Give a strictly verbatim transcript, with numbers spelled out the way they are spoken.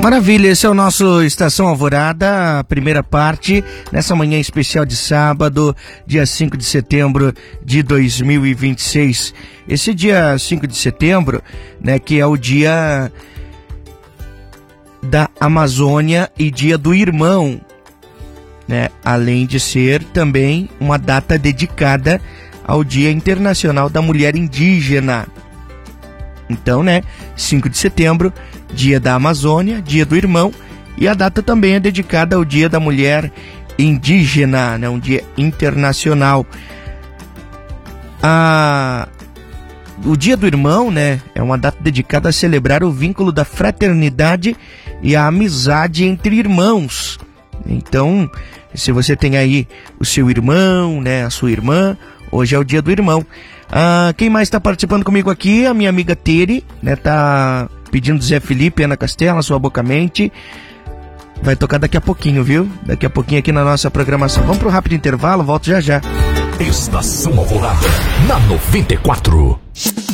Maravilha, esse é o nosso Estação Alvorada, a primeira parte, nessa manhã especial de sábado, dia cinco de setembro de dois mil e vinte e seis. Esse dia cinco de setembro, né, que é o dia da Amazônia e dia do irmão, né, além de ser também uma data dedicada ao Dia Internacional da Mulher Indígena. Então, né, cinco de setembro, dia da Amazônia, dia do irmão, e a data também é dedicada ao Dia da Mulher Indígena, né, um dia internacional. A... O Dia do Irmão, né, é uma data dedicada a celebrar o vínculo da fraternidade e a amizade entre irmãos. Então, se você tem aí o seu irmão, né, a sua irmã, hoje é o Dia do Irmão. Ah, quem mais está participando comigo aqui? A minha amiga Tere, né, tá pedindo Zé Felipe, Ana Castela, Sua Boca Mente. Vai tocar daqui a pouquinho, viu? Daqui a pouquinho aqui na nossa programação. Vamos pro rápido intervalo, volto já já. Estação Alvorada, na noventa e quatro.